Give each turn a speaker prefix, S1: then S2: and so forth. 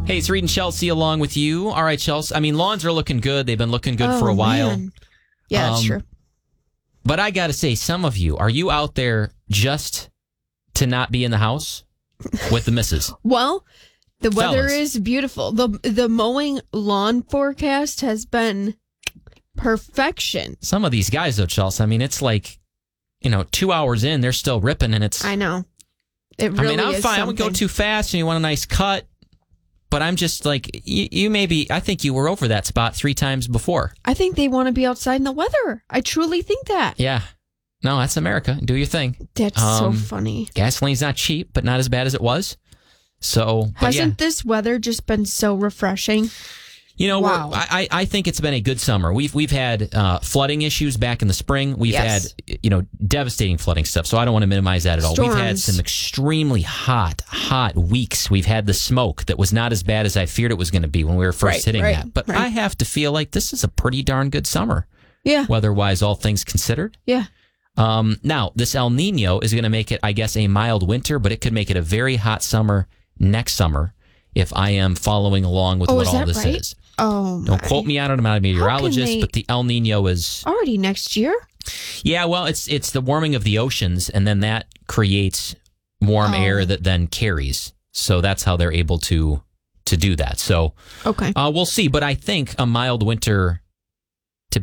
S1: Hey, it's Reed and Chelsea along with you. All right, Chelsea. I mean, lawns are looking good. They've been looking good for a while.
S2: Man. Yeah, that's true.
S1: But I got to say, some of you, are you out there just to not be in the house with the missus?
S2: Well, the weather
S1: Fellas.
S2: is beautiful. The mowing lawn forecast has been perfection.
S1: Some of these guys, though, Chelsea, I mean, it's like, 2 hours in, they're still ripping, and it's...
S2: I know. It really
S1: I mean, I'm
S2: is
S1: fine. I would go
S2: something.
S1: too fast, and you want a nice cut. But I'm just like, you maybe, I think you were over that spot 3 times before.
S2: I think they want to be outside in the weather. I truly think that.
S1: Yeah. No, that's America. Do your thing.
S2: That's so funny.
S1: Gasoline's not cheap, but not as bad as it was. So, but
S2: Hasn't this weather just been so refreshing? Wow.
S1: I think it's been a good summer. We've had flooding issues back in the spring. We've had devastating flooding stuff. So I don't want to minimize that at all.
S2: Storms.
S1: We've had some extremely hot weeks. We've had the smoke that was not as bad as I feared it was going to be when we were first hitting that. But I have to feel like this is a pretty darn good summer.
S2: Yeah.
S1: Weather-wise, all things considered.
S2: Yeah.
S1: Now, this El Nino is going to make it, I guess, a mild winter, but it could make it a very hot summer next summer if I am following along with what all this is.
S2: Oh,
S1: Don't quote me on it. I'm not a meteorologist,
S2: they-
S1: but the El Nino is...
S2: already next year?
S1: Yeah, well, it's the warming of the oceans, and then that creates warm air that then carries. So that's how they're able to do that. So
S2: Okay.
S1: we'll see. But I think a mild winter